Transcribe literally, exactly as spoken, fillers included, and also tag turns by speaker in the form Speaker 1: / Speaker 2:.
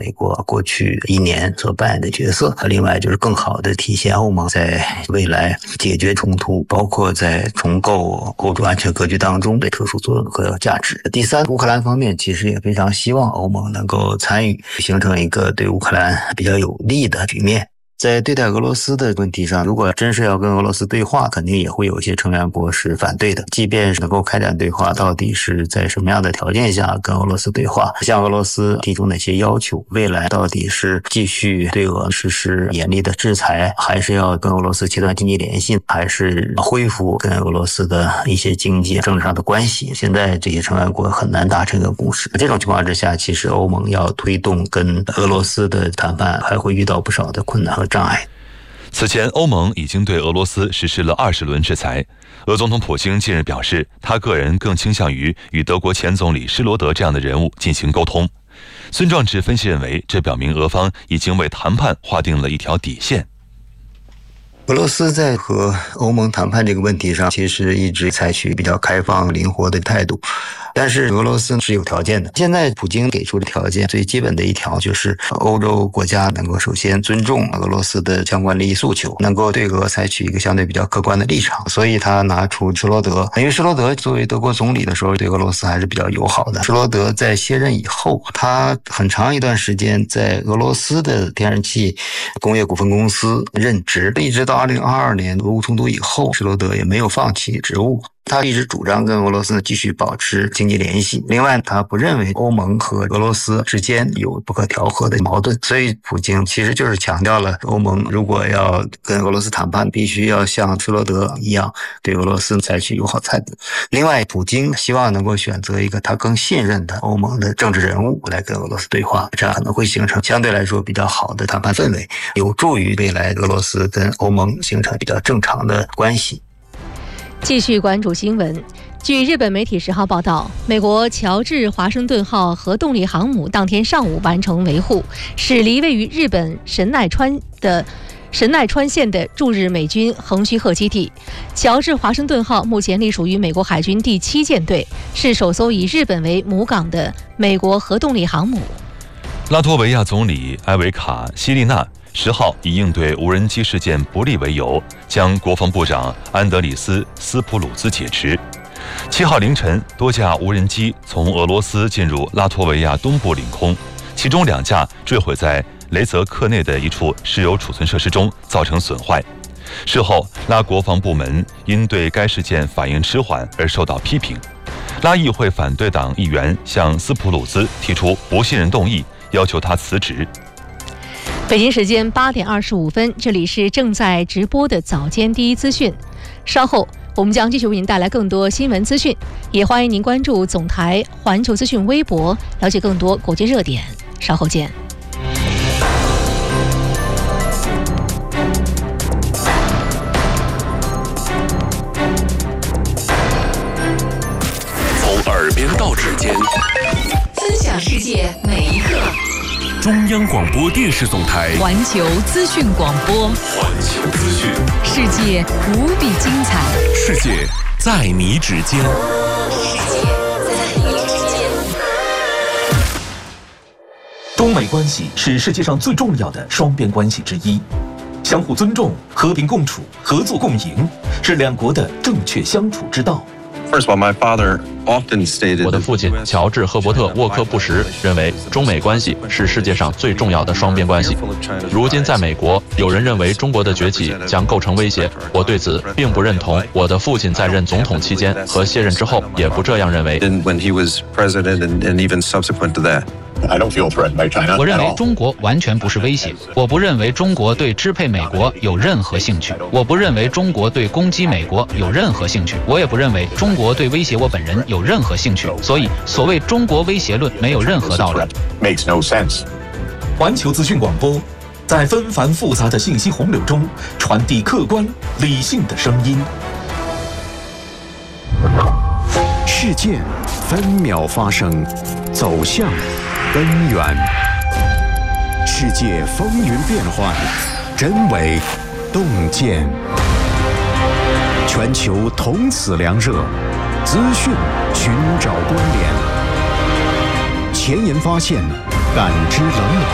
Speaker 1: 美国过去一年所扮演的角色，另外就是更好的体现欧盟在未来解决冲突，包括在重构欧洲安全格局当中的特殊作用和价值。第三，乌克兰方面其实也非常希望欧盟能够参与，形成一个对乌克兰比较有利的局面。在对待俄罗斯的问题上，如果真是要跟俄罗斯对话，肯定也会有一些成员国是反对的。即便是能够开展对话，到底是在什么样的条件下跟俄罗斯对话，向俄罗斯提出哪些要求，未来到底是继续对俄实施严厉的制裁，还是要跟俄罗斯切断经济联系，还是恢复跟俄罗斯的一些经济政治上的关系，现在这些成员国很难达成一个共识。这种情况之下，其实欧盟要推动跟俄罗斯的谈判还会遇到不少的困难和障碍。
Speaker 2: 此前，欧盟已经对俄罗斯实施了二十轮制裁。俄总统普京近日表示，他个人更倾向于与德国前总理施罗德这样的人物进行沟通。孙壮志分析认为，这表明俄方已经为谈判划定了一条底线。
Speaker 1: 俄罗斯在和欧盟谈判这个问题上，其实一直采取比较开放、灵活的态度。但是俄罗斯是有条件的，现在普京给出的条件最基本的一条就是欧洲国家能够首先尊重俄罗斯的相关利益诉求，能够对俄采取一个相对比较客观的立场。所以他拿出施罗德，因为施罗德作为德国总理的时候对俄罗斯还是比较友好的。施罗德在卸任以后，他很长一段时间在俄罗斯的天然气工业股份公司任职，一直到二零二二年俄乌冲突以后，施罗德也没有放弃职务。他一直主张跟俄罗斯继续保持经济联系。另外，他不认为欧盟和俄罗斯之间有不可调和的矛盾，所以普京其实就是强调了欧盟如果要跟俄罗斯谈判，必须要像施罗德一样对俄罗斯采取友好态度。另外，普京希望能够选择一个他更信任的欧盟的政治人物来跟俄罗斯对话，这样可能会形成相对来说比较好的谈判氛围，有助于未来俄罗斯跟欧盟形成比较正常的关系。
Speaker 3: 继续关注新闻。据日本媒体十号报道，美国乔治华盛顿号核动力航母当天上午完成维护，驶离位于日本神奈川的神奈川县的驻日美军横须贺基地。乔治华盛顿号目前隶属于美国海军第七舰队，是首艘以日本为母港的美国核动力航母。
Speaker 2: 拉脱维亚总理埃维卡·西利纳十号以应对无人机事件不利为由，将国防部长安德里斯·斯普鲁兹解职。七号凌晨，多架无人机从俄罗斯进入拉脱维亚东部领空，其中两架坠毁在雷泽克内的一处石油储存设施中，造成损坏。事后，拉国防部门因对该事件反应迟缓而受到批评。拉议会反对党议员向斯普鲁兹提出不信任动议，要求他辞职。
Speaker 3: 北京时间八点二十五分，这里是正在直播的早间第一资讯。稍后我们将继续为您带来更多新闻资讯，也欢迎您关注总台环球资讯微博，了解更多国际热点。稍后见。
Speaker 4: 从耳边到指尖，
Speaker 5: 分享世界每一刻。
Speaker 4: 中央广播电视总台
Speaker 5: 环球资讯广播，
Speaker 4: 环球资讯，
Speaker 5: 世界无比精彩，
Speaker 4: 世界在你指尖，
Speaker 5: 世界在你指尖。
Speaker 6: 中美关系是世界上最重要的双边关系之一，相互尊重、和平共处、合作共赢，是两国的正确相处之道。
Speaker 7: 我的父亲乔治·赫伯特·沃克布什认为，中美关系是世界上最重要的双边关系。如今在美国，有人认为中国的崛起将构成威胁，我对此并不认同。我的父亲在任总统期间和卸任之后也不这样认为。
Speaker 8: 我认为中国完全不是威胁，我不认为中国对支配美国有任何兴趣，我不认为中国对攻击美国有任何兴趣，我也不认为中国对威胁我本人有任何兴趣，所以所谓中国威胁论没有任何道理。
Speaker 6: 环球资讯广播，在纷繁复杂的信息洪流中传递客观理性的声音。
Speaker 9: 事件分秒发生，走向根源。世界风云变幻，真伪洞见。全球同此凉热，资讯寻找关联。前沿发现，感知冷暖。